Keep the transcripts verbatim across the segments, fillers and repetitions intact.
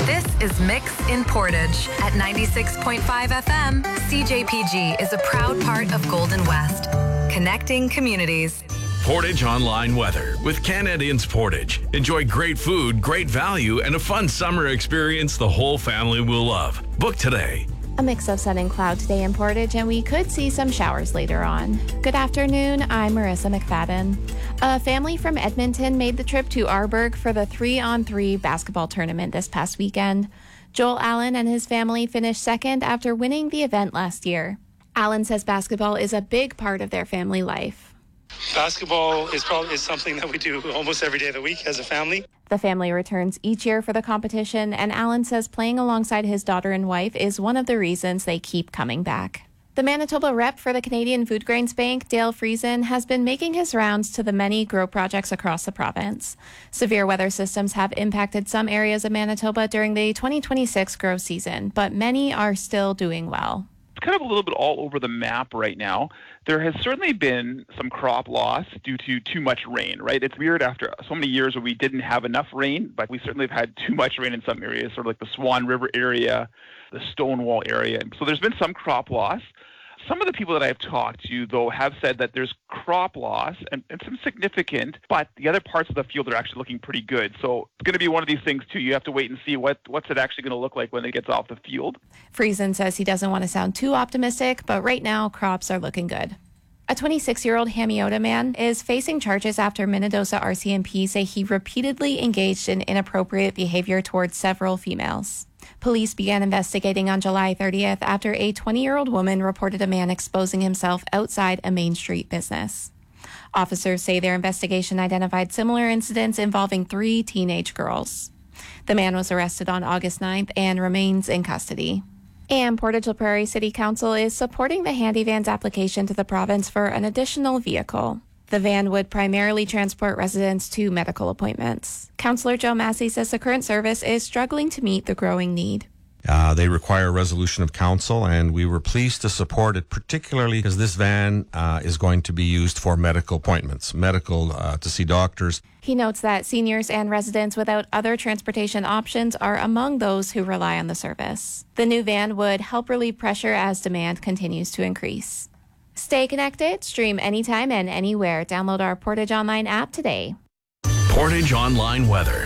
This is Mix in Portage at ninety-six point five F M. C J P G is a proud part of Golden West, connecting communities. Portage Online Weather with Canadians Portage. Enjoy great food, great value, and a fun summer experience the whole family will love. Book today. A mix of sun and cloud today in Portage, and we could see some showers later on. Good afternoon, I'm Marissa McFadden. A family from Edmonton made the trip to Arborg for the three-on-three basketball tournament this past weekend. Joel Allen and his family finished second after winning the event last year. Allen says basketball is a big part of their family life. Basketball is probably is something that we do almost every day of the week as a family. The family returns each year for the competition, and Allen says playing alongside his daughter and wife is one of the reasons they keep coming back. The Manitoba rep for the Canadian Food Grains Bank, Dale Friesen, has been making his rounds to the many grow projects across the province. Severe weather systems have impacted some areas of Manitoba during the twenty twenty-six grow season, but many are still doing well. Kind of a little bit all over the map right now. There has certainly been some crop loss due to too much rain, right? It's weird after so many years where we didn't have enough rain, but we certainly have had too much rain in some areas, sort of like the Swan River area, the Stonewall area. So there's been some crop loss. Some of the people that I've talked to, though, have said that there's crop loss and, and some significant, but the other parts of the field are actually looking pretty good. So it's going to be one of these things, too. You have to wait and see what what's it actually going to look like when it gets off the field. Friesen says he doesn't want to sound too optimistic, but right now, crops are looking good. A twenty-six-year-old Hamiota man is facing charges after Minnedosa R C M P say he repeatedly engaged in inappropriate behavior towards several females. Police began investigating on July thirtieth after a twenty-year-old woman reported a man exposing himself outside a Main Street business. Officers say their investigation identified similar incidents involving three teenage girls. The man was arrested on August ninth and remains in custody. And Portage La Prairie City Council is supporting the Handyvan's application to the province for an additional vehicle. The van would primarily transport residents to medical appointments. Councillor Joe Massey says the current service is struggling to meet the growing need. Uh, they require a resolution of council, and we were pleased to support it, particularly because this van uh, is going to be used for medical appointments, medical uh, to see doctors. He notes that seniors and residents without other transportation options are among those who rely on the service. The new van would help relieve pressure as demand continues to increase. Stay connected, stream anytime and anywhere. Download our Portage Online app today. Portage Online Weather.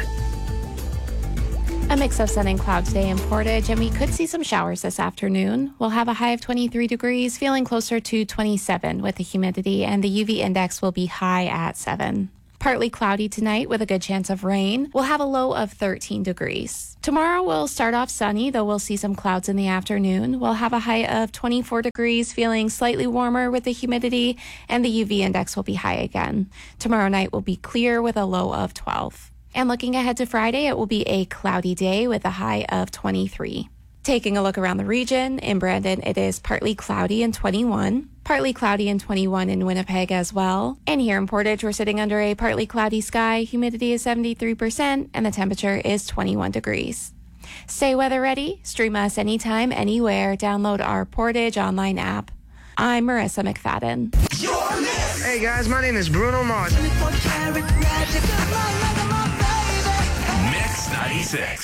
A mix of sun and cloud today in Portage, and we could see some showers this afternoon. We'll have a high of twenty-three degrees, feeling closer to twenty-seven with the humidity, and the U V index will be high at seven. Partly cloudy tonight with a good chance of rain. We'll have a low of thirteen degrees. Tomorrow we'll start off sunny, though we'll see some clouds in the afternoon. We'll have a high of twenty-four degrees, feeling slightly warmer with the humidity, and the U V index will be high again. Tomorrow night will be clear with a low of twelve. And looking ahead to Friday, it will be a cloudy day with a high of twenty-three. Taking a look around the region, in Brandon, it is partly cloudy and twenty-one. Partly cloudy and twenty-one in Winnipeg as well. And here in Portage, we're sitting under a partly cloudy sky. Humidity is seventy-three percent and the temperature is twenty-one degrees. Stay weather ready. Stream us anytime, anywhere. Download our Portage Online app. I'm Marissa McFadden. Hey guys, my name is Bruno Mars. Mix ninety-six.